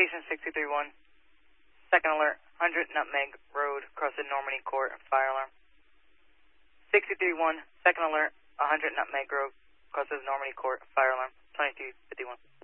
Station 631, second alert, 100 Nutmeg Road, crosses Normandy Court, fire alarm. 631, second alert, 100 Nutmeg Road, crosses Normandy Court, fire alarm, 2251.